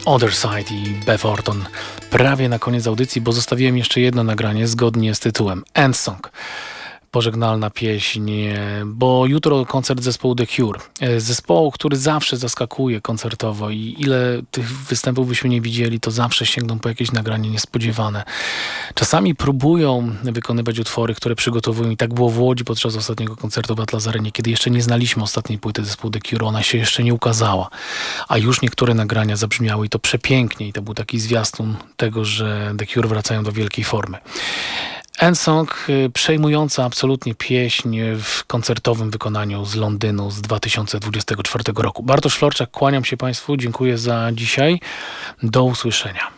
Other Side i Beth Orton prawie na koniec audycji, bo zostawiłem jeszcze jedno nagranie zgodnie z tytułem End Song. Pożegnalna pieśń, bo jutro koncert zespołu The Cure. Zespołu, który zawsze zaskakuje koncertowo i ile tych występów byśmy nie widzieli, to zawsze sięgną po jakieś nagranie niespodziewane. Czasami próbują wykonywać utwory, które przygotowują i tak było w Łodzi podczas ostatniego koncertu w Atlas Arenie, kiedy jeszcze nie znaliśmy ostatniej płyty zespołu The Cure, ona się jeszcze nie ukazała, a już niektóre nagrania zabrzmiały i to przepięknie i to był taki zwiastun tego, że The Cure wracają do wielkiej formy. End Song, przejmująca absolutnie pieśń w koncertowym wykonaniu z Londynu z 2024 roku. Bartosz Florczak, kłaniam się Państwu, dziękuję za dzisiaj. Do usłyszenia.